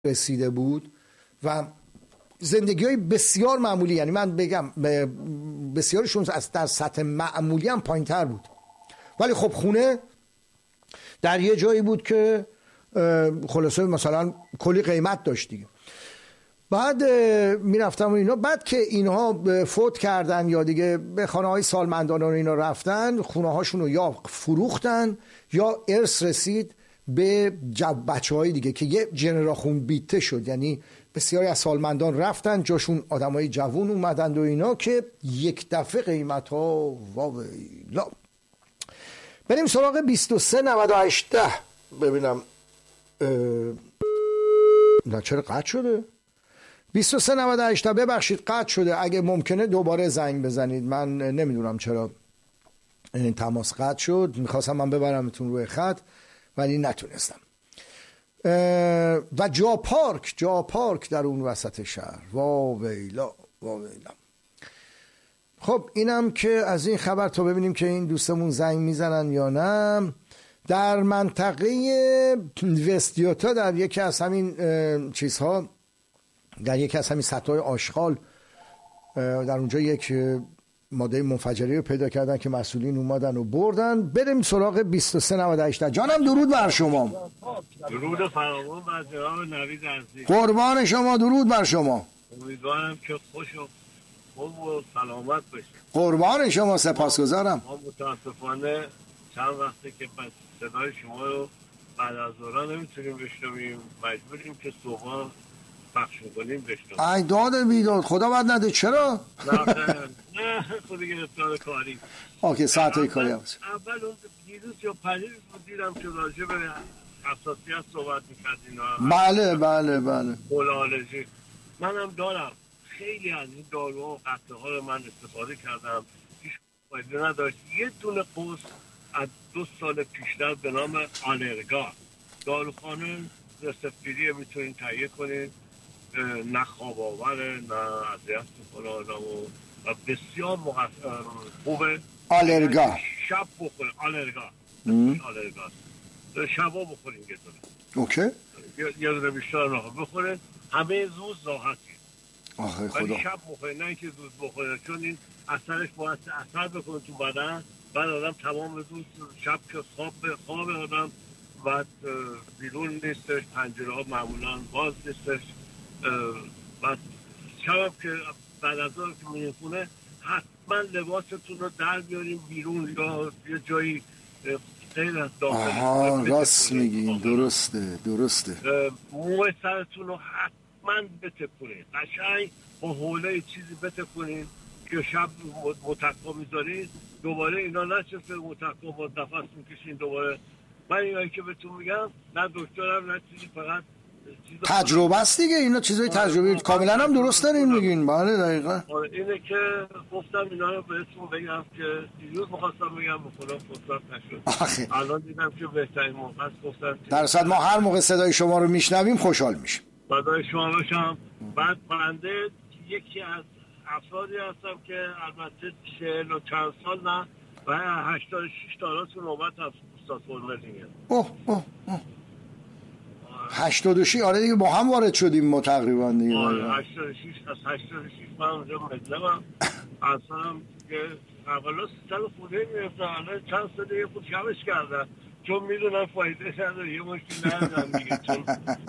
رسیده بود و زندگی های بسیار معمولی، یعنی من بگم بسیارشون در سطح معمولی هم پایین تر بود، ولی خب خونه در یه جایی بود که خلاصه مثلا کلی قیمت داشت دیگه. بعد میرفتم و اینا، بعد که اینها فوت کردن یا دیگه به خانه های سالمندان و اینا رفتن، خونه هاشون رو یا فروختن یا ارث رسید به بچه های دیگه که یه جنراسیون بیته شد، یعنی بسیاری از سالمندان رفتن جاشون آدم های جوون اومدند و اینا که یک دفعه قیمت ها واویلا. بریم سراغ 2398 ببینم نه چرا قطع شده 2398 ببخشید قطع شده، اگه ممکنه دوباره زنگ بزنید، من نمیدونم چرا این تماس قطع شد، میخواستم من ببرمتون روی خط ولی نتونستم. و جا پارک در اون وسط شهر، واویلا. خب اینم که از این خبر، تا ببینیم که این دوستمون زنگ میزنن یا نه. در منطقه وستیوتا در یکی از همین چیزها، در یکی از همین سطح آشغال، در اونجا یک ماده منفجره رو پیدا کردن که مسئولین اومدن و بردن. بریم سراغ 2398. جانم درود بر شما. درود فراوان بر جناب نوید عزیز. قربان شما، درود بر شما. امیدوارم که خوش و خوب و سلامت باشید. قربان شما، سپاسگزارم. ما متاسفانه چند وقته که صدای شما رو بعد از ظهر نمیتونیم بشنویم، مجبوریم که صبح پخش می‌کنیم بشنویم. ای داد بیداد، خدا بد نده. چرا؟ نه خودی گرفتار کاری. اوکی، ساعتای کاری هست. اول اون دیروز یا پریز دیدم که راجع به حساسیت صحبت می‌کردین. بله. پولالژی منم دارم. خیلی از این داروها و قطعه‌ها رو من استفاده کردم، هیچ فایده نداشت. یه دونه قرص از 2 سال پیشتر به نام آلرگا، داروخانه رسپگیری میتونین تهیه کنین، نه خواب آوره نه اذیت میکنه آدمو و بسیار خوبه. آلرگا شب بخورین. آلرگا شبا بخورین یه دونه. اوکی. یه دونه بیشتر نه بخورین، همه روز راحتی. آخه خدا. ولی شب بخورین، نه اینکه روز بخورین، چون این اثرش باید اثر بکنه تو بدن. بعد آدم تمام روز شب که خواب آدم بعد بیرون نیستش، پنجره ها معمولا باز نیستش. بعد شب که بعد از آن که میخونه حتما لباستون رو در بیاریم بیرون یا یه جایی غیر از داخل. راست میگین، درسته. موه سرتون رو حتما بتکونین، قشنگ با حوله چیزی بتکونین که شب متقا میذارین، دوباره اینا نشسته متقا با نفس میکشین دوباره. من اینایی که بهتون میگم نه دکترم نه چیزی، فقط تجربه است دیگه، اینا چیزای تجربی کاملا هم درست دارین میگین. بله دقیقاً. اینه که گفتم اینا رو بهتون بگم که دیروز می‌خواستم بگم به خدا فرصت نشد. الان دیدم که بهترین موقع است گفتم. در صد ما هر موقع صدای شما رو میشنویم خوشحال میشیم. صدای شما باشم. بعد بنده یکی از افرادی هستم که البته 40 و چند سال نه و 86 تا تو نوبت از استاد فرملینگه. 86. آره دیگه با هم وارد شدیم ما تقریبا دیگه. 86 از 86 من اونجا مطلبم اصلا که اولا سر خوده میرفتم، الان چند ساله یه خود کمش کردن چون میدونم فایده نداره، یه مشتی نردم دیگه چون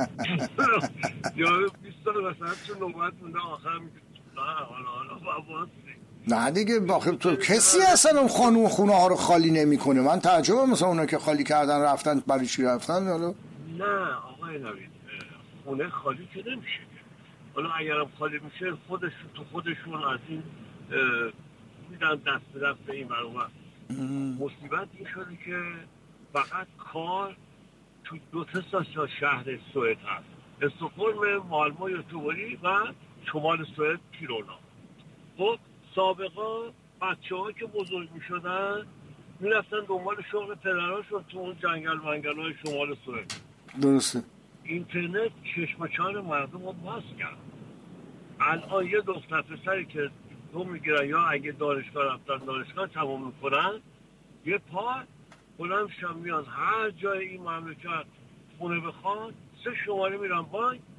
یا 20 سال مثلا چون نوبت مونده آخر میگه حالا باباست نه دیگه باخر تو کسی اصلا اون خانوم خونه ها رو خالی نمیکنه. من تعجبم مثلا اونا که خالی کردن رفتن برای چی رفتن. حالا نه آقای نوید، خونه خالی که نمیشه. حالا اگرم خالی میشه خودشون از این میدن دست به دست این برابر. مصیبت این شده که فقط کار تو 2 تا شهر سوئد هست، استکهلم، مالمو، یوتوبوری و شمال سوئد پیرونا. خب سابقا بچه‌ها که بزرگ میشدن میرفتن دنبال شغل پدراشون تو اون جنگل منگل‌های شمال سوئد. درسته. اینترنت چشم و چشم مردم رو باز کرد. الان یه دختر پسری که تو میگیرن یا اگه دانشگاه رفتن دانشگاه تمام میکنن، یه پا بلند میشن میان هر جای این مملکت خونه بخوان 3 شماره میرن بانک